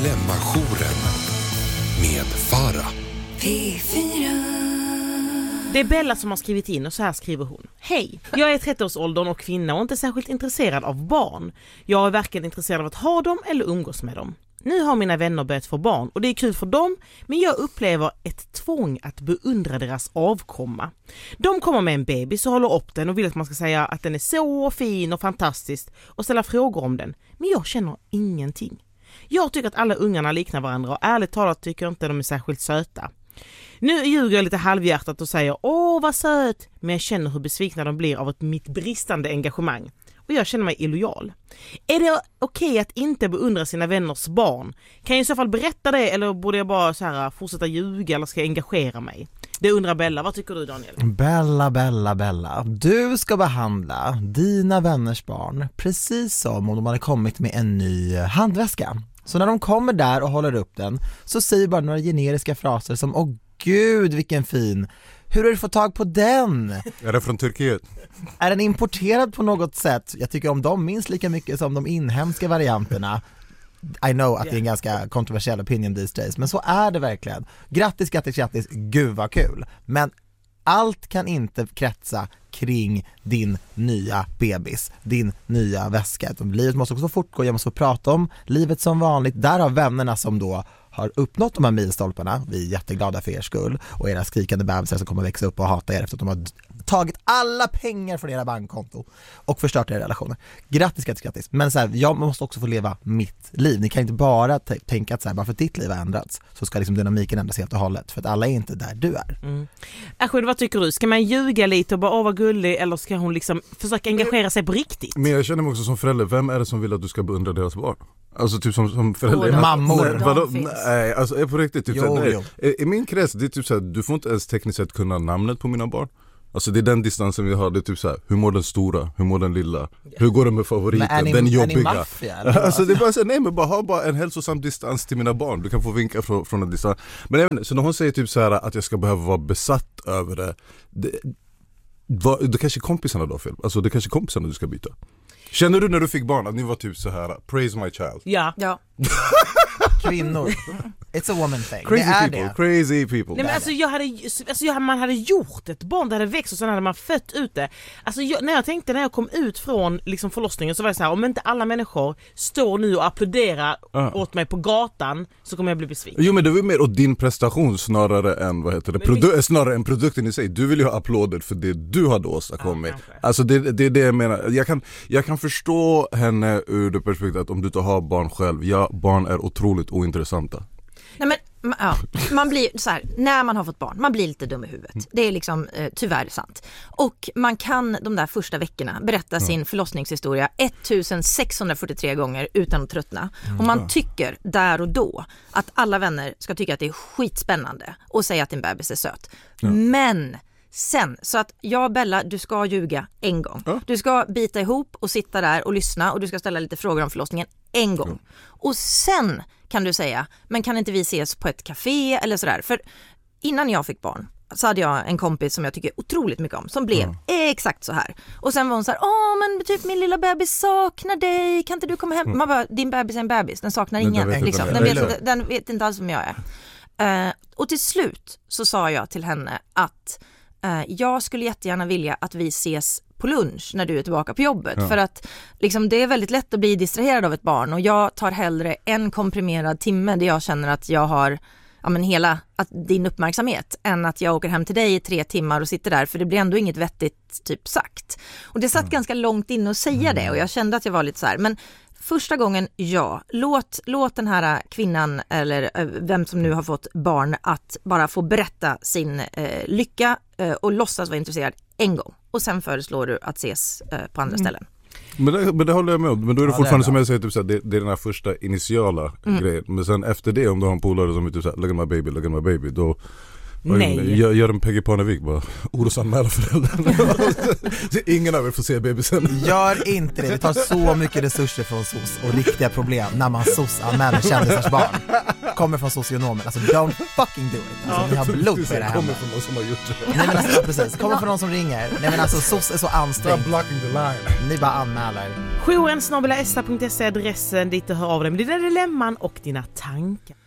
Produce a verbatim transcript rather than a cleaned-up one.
Dilemmajouren med Farah. P fyra. Det är Bella som har skrivit in och så här skriver hon. Hej, jag är trettioårsåldern och kvinna och inte särskilt intresserad av barn. Jag är varken intresserad av att ha dem eller umgås med dem. Nu har mina vänner börjat få barn och det är kul för dem, men jag upplever ett tvång att beundra deras avkomma. De kommer med en bebis och håller upp den och vill att man ska säga att den är så fin och fantastisk och ställa frågor om den. Men jag känner ingenting. Jag tycker att alla ungarna liknar varandra och ärligt talat tycker jag inte de är särskilt söta. Nu ljuger jag lite halvhjärtat och säger åh vad söt, men jag känner hur besvikna de blir av ett mitt bristande engagemang. Och jag känner mig illojal. Är det okej okay att inte beundra sina vänners barn? Kan jag i så fall berätta det eller borde jag bara så här fortsätta ljuga eller ska jag engagera mig? Det undrar Bella. Vad tycker du, Daniel? Bella, Bella, Bella. Du ska behandla dina vänners barn precis som om de hade kommit med en ny handväska. Så när de kommer där och håller upp den så säger bara några generiska fraser som åh gud vilken fin. Hur har du fått tag på den? Är det från Turkiet? Är den importerad på något sätt? Jag tycker om dem minst lika mycket som de inhemska varianterna. I know att det är en ganska kontroversiell opinion these days, men så är det verkligen. Grattis, grattis, grattis, gud vad kul. Men allt kan inte kretsa kring din nya bebis, din nya väska. Livet måste också fortgå, jag måste få prata om livet som vanligt. Där har vännerna som då har uppnått de här milstolparna. Vi är jätteglada för er skull och era skrikande bebisar som kommer växa upp och hata er efter att de har tagit alla pengar från era bankkonto och förstört era relationer. Grattis, grattis, grattis. Men så här, jag måste också få leva mitt liv. Ni kan inte bara t- tänka att så här, bara för att ditt liv har ändrats så ska liksom dynamiken ändras helt och hållet. För att alla är inte där du är. Mm. Ashud, vad tycker du? Ska man ljuga lite och bara åh vad gullig eller ska hon liksom försöka engagera sig på riktigt? Men jag känner mig också som förälder. Vem är det som vill att du ska beundra deras barn? Alltså typ som, som förälder. Oh, mammor. Nej, vadå? Nej, alltså är på riktigt typ jo, så här, jo. I, I min krets det är typ så här, du får inte ens tekniskt sett kunna namnet på mina barn. Alltså det är den distansen vi har. Det är typ så här, hur mår den stora? Hur mår den lilla? Hur går det med favoriten? Ni, den jobbiga. maffia, alltså det är bara så här, nej men bara ha bara en hälsosam distans till mina barn. Du kan få vinka från, från en distans. Men även, så när hon säger typ så här att jag ska behöva vara besatt över det, det, var, det kanske kompisarna då fel. Alltså det kanske kompisarna du ska byta. Känner du när du fick barn att ni var typ så här praise my child? Ja. Ja. Kvinnor. It's a woman thing. Crazy det är people, det. crazy people. Nej, men alltså, jag hade, alltså jag, man hade gjort ett barn, det hade växt och sen hade man fött ut det. Alltså jag, när jag tänkte när jag kom ut från liksom förlossningen så var det så här, om inte alla människor står nu och applåderar uh. åt mig på gatan så kommer jag bli besviken. Jo men det var mer åt din prestation snarare än vad heter det Produ- vi... snarare än produkten i sig. Du vill ju ha applåder för det du hade åstadkommit. Uh, alltså det, det är det jag menar. Jag kan, jag kan förstå henne ur det perspektivet att om du inte har barn själv, ja barn är otroligt ointressanta. Nej men ja, man blir så här, när man har fått barn, man blir lite dum i huvudet. Det är liksom eh, tyvärr sant. Och man kan de där första veckorna berätta mm. sin förlossningshistoria sexhundrafyrtiotre gånger utan att tröttna. Mm. Och man tycker där och då att alla vänner ska tycka att det är skitspännande och säga att din bebis är söt. Mm. Men sen, så att jag Bella, du ska ljuga en gång. Ja. Du ska bita ihop och sitta där och lyssna och du ska ställa lite frågor om förlossningen en gång. Ja. Och sen kan du säga, men kan inte vi ses på ett café eller sådär? För innan jag fick barn så hade jag en kompis som jag tycker otroligt mycket om som blev mm. exakt så här. Och sen var hon så här, åh men typ min lilla bebis saknar dig, kan inte du komma hem? Mm. Man bara, din bebis är en bebis, den saknar men ingen. Den vet, liksom. den, vet, den vet inte alls vem jag är. Uh, och till slut så sa jag till henne att uh, jag skulle jättegärna vilja att vi ses på lunch när du är tillbaka på jobbet. Ja. För att liksom, det är väldigt lätt att bli distraherad av ett barn och jag tar hellre en komprimerad timme där jag känner att jag har ja, men hela att, din uppmärksamhet än att jag åker hem till dig i tre timmar och sitter där för det blir ändå inget vettigt typ sagt. Och det satt mm. ganska långt in att säga mm. det och jag kände att jag var lite så här, men första gången, ja, låt, låt den här kvinnan eller vem som nu har fått barn att bara få berätta sin eh, lycka eh, och låtsas vara intresserad en gång. Och sen föreslår du att ses eh, på andra mm. ställen. Men det, men det håller jag med om. Men då är det ja, fortfarande det är som jag säger, typ såhär, det, det är den här första initiala mm. grejen. Men sen efter det, om du har en polare som är typ såhär, look at my baby, look at my baby, då Nej. Gör, gör en Peggy Parnevik bara orosanmäla föräldrarna. Ingen av er får se bebisen. Gör inte det. Vi tar så mycket resurser från S O S och riktiga problem när man S O S anmäler kändisars barn. Kommer från socionomen. Alltså don't fucking do it. Alltså, ja, ni har blod på det här. Kommer från någon som har gjort det. Nej men alltså, precis. Kommer från någon som ringer. Nej men alltså S O S är så ansträngt. Stop blocking the line. Ni bara anmäler jouren snabel-a esta punkt se är adressen dit du hör av dig med dina dilemman och dina tankar.